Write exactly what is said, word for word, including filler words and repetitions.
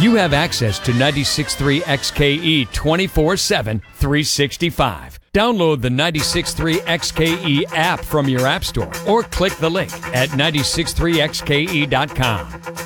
You have access to ninety-six point three X K E twenty-four seven, three sixty-five. Download the ninety-six point three X K E app from your app store or click the link at nine six three X K E dot com.